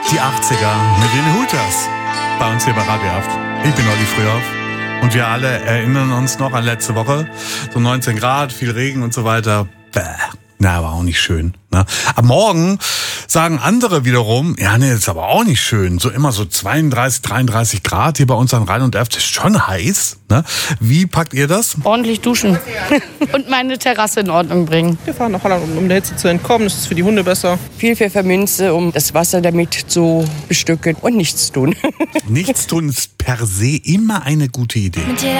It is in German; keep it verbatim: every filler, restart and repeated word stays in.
Die achtziger mit den Hooters. Bei uns hier bei Radio Haft. Ich bin Olli Frühhoff. Und wir alle erinnern uns noch an letzte Woche. So neunzehn Grad, viel Regen und so weiter. Bäh. Na, aber auch nicht schön. Ne? Am Morgen sagen andere wiederum, ja, nee, ist aber auch nicht schön. So immer so zweiunddreißig, dreiunddreißig Grad hier bei uns an Rhein und Erft. Ist schon heiß. Ne? Wie packt ihr das? Ordentlich duschen und meine Terrasse in Ordnung bringen. Wir fahren nach Holland, um, um der Hitze zu entkommen. Das ist für die Hunde besser. Viel Pfefferminze, um das Wasser damit zu bestücken und nichts tun. Nichts tun ist per se immer eine gute Idee.